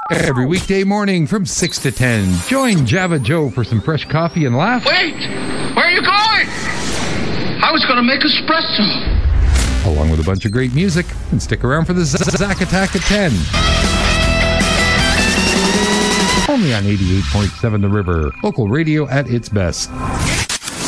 Every weekday morning from 6 to 10, join Java Joe for some fresh coffee and laugh. Wait! Where are you going? I was going to make espresso. Along with a bunch of great music, and stick around for the Zack Attack at 10. Only on 88.7 The River, local radio at its best.